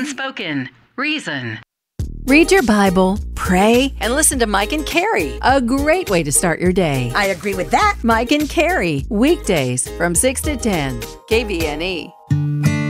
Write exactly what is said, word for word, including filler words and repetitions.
Unspoken Reason. Read your Bible, pray, and listen to Mike and Carrie. A great way to start your day. I agree with that. Mike and Carrie, weekdays from six to ten, K V N E.